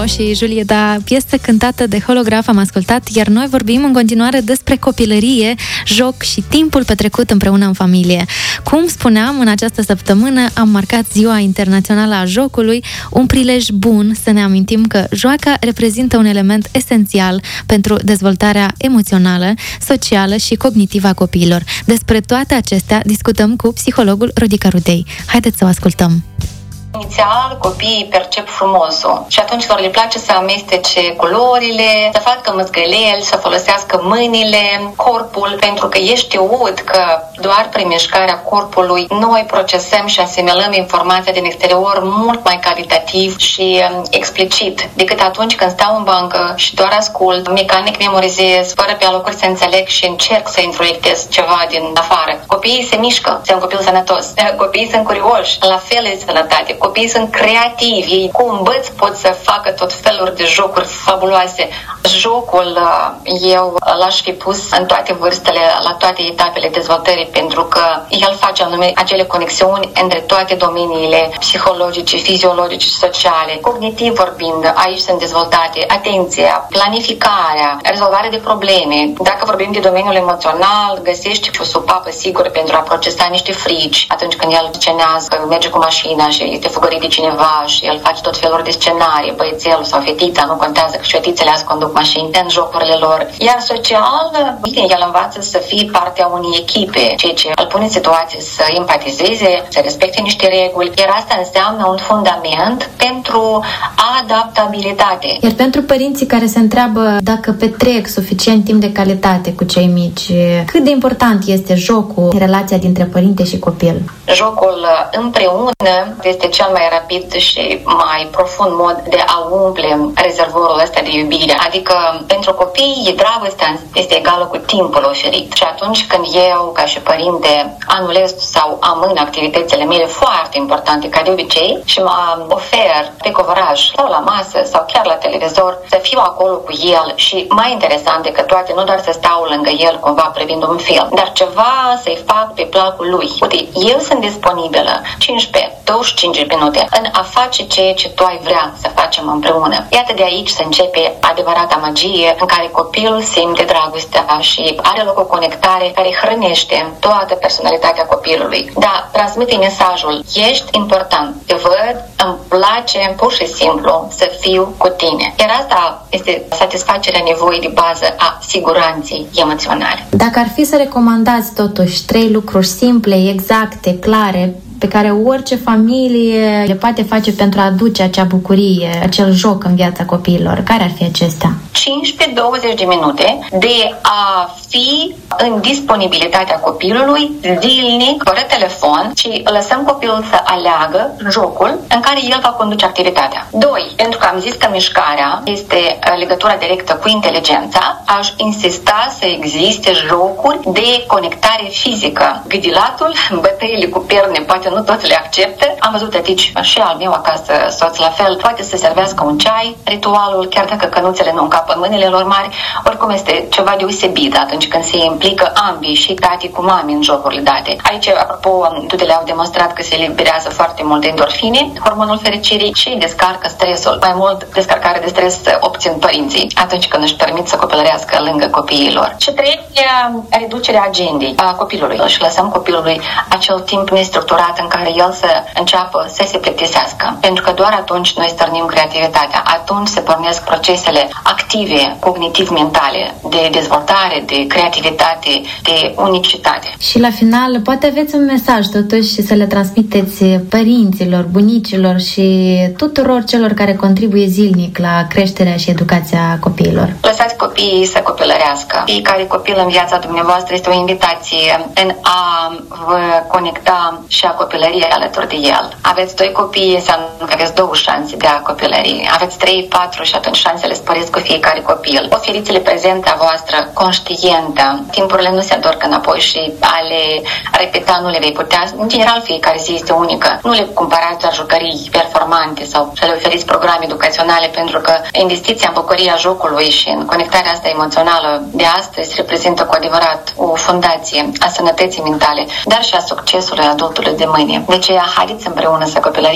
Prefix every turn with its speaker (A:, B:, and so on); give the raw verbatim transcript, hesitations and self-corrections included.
A: Romeo și Julieta, piesă cântată de Holograf, am ascultat, iar noi vorbim în continuare despre copilărie, joc și timpul petrecut împreună în familie. Cum spuneam, în această săptămână am marcat Ziua Internațională a Jocului, un prilej bun să ne amintim că joaca reprezintă un element esențial pentru dezvoltarea emoțională, socială și cognitivă a copiilor. Despre toate acestea discutăm cu psihologul Rodica Rudei. Haideți să o ascultăm!
B: Inițial, copiii percep frumosul și atunci lor le place să amestece culorile, să facă măzgăleli, să folosească mâinile, corpul, pentru că e știut că doar prin mișcarea corpului noi procesăm și asimilăm informația din exterior mult mai calitativ și um, explicit decât atunci când stau în bancă și doar ascult, mecanic memorizez, fără pe alocuri să înțeleg și încerc să introiectez ceva din afară. Copiii se mișcă, sunt copil sănătos, copiii sunt curioși, la fel e sănătate. Copiii sunt creativi, ei cu învăț pot să facă tot felul de jocuri fabuloase. Jocul eu l-aș fi pus în toate vârstele, la toate etapele dezvoltării, pentru că el face anume acele conexiuni între toate domeniile psihologice, fiziologice și sociale. Cognitiv vorbind, aici sunt dezvoltate atenția, planificarea, rezolvarea de probleme. Dacă vorbim de domeniul emoțional, găsești și o supapă sigură pentru a procesa niște frici atunci când el scenează, merge cu mașina și este fugărit de cineva și el face tot felul de scenarii, băiețelul sau fetița, nu contează că și fetițele azi conduc mașini în jocurile lor. Iar social, bine, el învață să fie partea unei echipe, ceea ce îl pune în situație să empatizeze, să respecte niște reguli, iar asta înseamnă un fundament pentru adaptabilitate.
A: Iar pentru părinții care se întreabă dacă petrec suficient timp de calitate cu cei mici, cât de important este jocul în relația dintre părinte și copil?
B: Jocul împreună este cel mai rapid și mai profund mod de a umple rezervorul ăsta de iubire. Adică pentru copii dragostea este egală cu timpul oferit. Și atunci când eu, ca și părinte, anulez sau amân activitățile mele foarte importante, ca de obicei, și mă ofer pe covoraj sau la masă sau chiar la televizor, să fiu acolo cu el și mai interesant decât toate, nu doar să stau lângă el cumva privind un film, dar ceva să-i fac pe placul lui. Uite, eu sunt disponibilă cincisprezece douăzeci și cinci minute în a face ceea ce tu ai vrea să facem împreună. Iată, de aici se începe adevărata magie în care copilul simte dragostea și are loc o conectare care hrănește toată personalitatea copilului. Da, transmite mesajul: ești important, te văd, îmi place pur și simplu să fiu cu tine. Iar asta este satisfacerea nevoii de bază a siguranței emoționale.
A: Dacă ar fi să recomandați totuși trei lucruri simple, exacte, clare, pe care orice familie le poate face pentru a aduce acea bucurie, acel joc în viața copiilor, care ar fi acestea?
B: cincisprezece douăzeci de minute de a fi în disponibilitatea copilului zilnic, fără telefon, și lăsăm copilul să aleagă jocul în care el va conduce activitatea. Doi, pentru că am zis că mișcarea este legătura directă cu inteligența, aș insista să existe jocuri de conectare fizică. Gâdilatul, bătăile cu perne, poate nu toți le acceptă. Am văzut aici și al meu acasă, soț la fel, poate să servească un ceai, ritualul, chiar dacă cănuțele nu încapă în mâinile lor mari, oricum este ceva deosebit atunci când se implică ambii, și tati cu mami, în jocurile date. Aici, apropo, studiile au demonstrat că se eliberează foarte mult endorfine, hormonul fericirii, și descarcă stresul. Mai mult descărcare de stres obțin părinții atunci când își permit să copilărească lângă copiii lor. Și treia, reducerea agendei a copilului. Și lăsăm copilului acel timp nestructurat în care el să înceapă să se plictisească. Pentru că doar atunci noi stârnim creativitatea. Atunci se pornesc procesele active, cognitiv-mentale, de dezvoltare, de creativitate, de unicitate.
A: Și la final, poate aveți un mesaj totuși să le transmiteți părinților, bunicilor și tuturor celor care contribuie zilnic la creșterea și educația copiilor.
B: Lăsați copiii să copilărească. Fiecare copil în viața dumneavoastră este o invitație în a vă conecta și a copilăriei alături de el. Aveți doi copii, înseamnă că aveți două șanse de a copilări. Aveți trei, patru și atunci șansele spăresc cu fiecare copil. Oferiți-le prezența voastră conștientă. Timpurile nu se întorc înapoi și a le repeta nu le vei putea. În general, fiecare zi este unică. Nu le cumpărați doar jucării performante sau să le oferiți programe educaționale, pentru că investiția în bucuria jocului și în conectarea asta emoțională de astăzi reprezintă cu adevărat o fundație a sănătății mentale, dar și a succesului adultului de mâine. De aceea, haideți împreună să copilărim